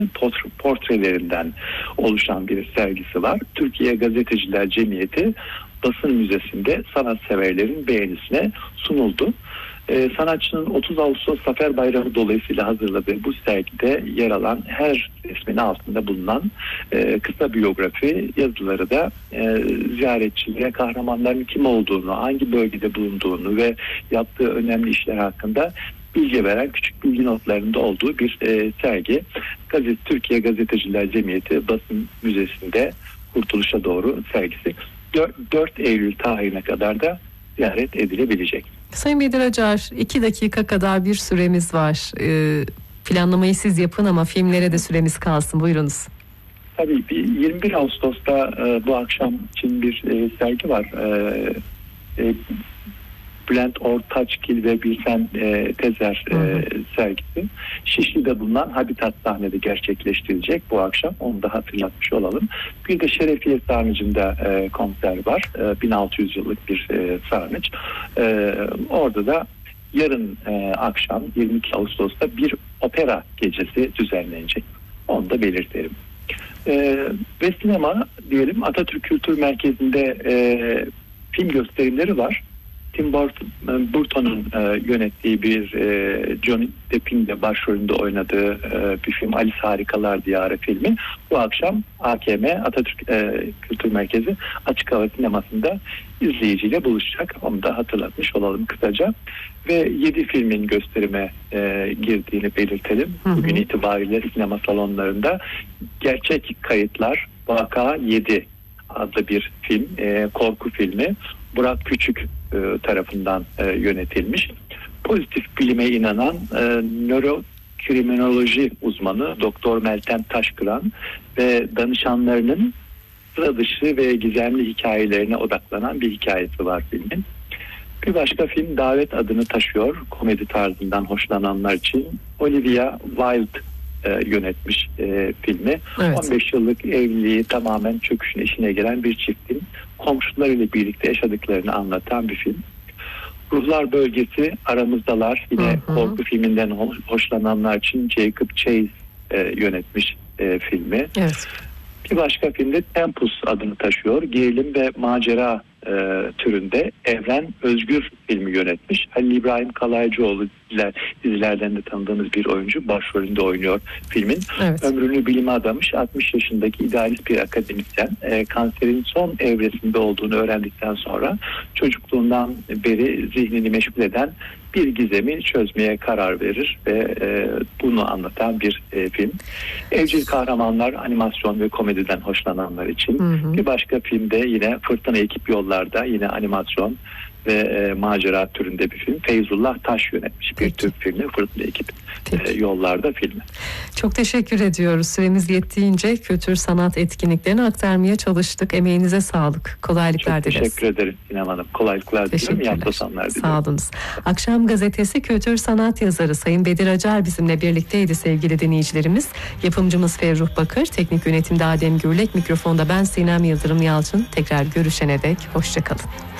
portrelerinden oluşan bir sergisi var. Türkiye Gazeteciler Cemiyeti Basın Müzesi'nde sanatseverlerin beğenisine sunuldu. Sanatçının 30 Ağustos Zafer Bayramı dolayısıyla hazırladığı bu sergide yer alan her resmin altında bulunan kısa biyografi yazıları da ziyaretçilere kahramanların kim olduğunu, hangi bölgede bulunduğunu ve yaptığı önemli işler hakkında bilgi veren küçük bilgi notlarında olduğu bir sergi. Türkiye Gazeteciler Cemiyeti Basın Müzesi'nde Kurtuluş'a Doğru sergisi 4 Eylül tarihine kadar da ziyaret edilebilecek. Sayın Bedir Acar, 2 dakika kadar bir süremiz var. Planlamayı siz yapın ama filmlere de süremiz kalsın. Buyurunuz. Tabii 21 Ağustos'ta bu akşam için bir sergi var. Bülent Ortaçgil ve Bilsen Tezer sergisi. Şişli'de bulunan Habitat sahnede gerçekleştirilecek bu akşam. Onu da hatırlatmış olalım. Bir de Şerefiye Sarnıcı'nda konser var. 1600 yıllık bir sarnıç. Orada da yarın akşam 22 Ağustos'ta bir opera gecesi düzenlenecek. Onu da belirtelim. Ve sinema diyelim, Atatürk Kültür Merkezi'nde film gösterimleri var. Tim Burton'un yönettiği bir Johnny Depp'in de başrolünde oynadığı bir film, Alice Harikalar Diyarı filmi bu akşam AKM Atatürk Kültür Merkezi Açık Hava Sineması'nda izleyiciyle buluşacak. Onu da hatırlatmış olalım kısaca. Ve 7 filmin gösterime girdiğini belirtelim. Bugün itibariyle sinema salonlarında Gerçek Kayıtlar Vaka 7 adlı bir film, korku filmi. Burak Küçük tarafından yönetilmiş. Pozitif bilime inanan nörokriminoloji uzmanı Doktor Meltem Taşkıran ve danışanlarının sıra dışı ve gizemli hikayelerine odaklanan bir hikayesi var filmin. Bir başka film Davet adını taşıyor. Komedi tarzından hoşlananlar için Olivia Wilde yönetmiş filmi. Evet. 15 yıllık evliliği tamamen çöküşün eşiğine gelen bir çiftin komşularıyla birlikte yaşadıklarını anlatan bir film. Ruhlar Bölgesi Aramızdalar, yine korku filminden hoşlananlar için Jacob Chase yönetmiş filmi. Evet. Bir başka filmde Tempus adını taşıyor. Gerilim ve macera türünde Evren Özgür filmi yönetmiş. Halil İbrahim Kalaycıoğlu dizilerden de tanıdığınız bir oyuncu başrolünde oynuyor filmin. Evet. Ömrünü bilime adamış 60 yaşındaki idealist bir akademisyen. Kanserin son evresinde olduğunu öğrendikten sonra çocukluğundan beri zihnini meşgul eden bir gizemi çözmeye karar verir ve bunu anlatan bir film. Evcil kahramanlar, animasyon ve komediden hoşlananlar için. Bir başka filmde yine Fırtına Ekip Yollarda, yine animasyon ve macera türünde bir film. Feyzullah Taş yönetmiş bir Türk filmi, Fırtına Ekip Yollarda filmi. Çok teşekkür ediyoruz. Süremiz yettiğince kültür sanat etkinliklerini aktarmaya çalıştık. Emeğinize sağlık. Kolaylıklar dileriz. Teşekkür ederim Sinem Hanım. Kolaylıklar dilerim. İyi hafta sonları dilerim. Sağ olunuz. Akşam Gazetesi kültür sanat yazarı Sayın Bedir Acar bizimle birlikteydi sevgili dinleyicilerimiz. Yapımcımız Ferruh Bakır, teknik yönetimde Adem Gürlek, mikrofonda ben Sinem Yıldırım Yalçın. Tekrar görüşene dek hoşça kalın.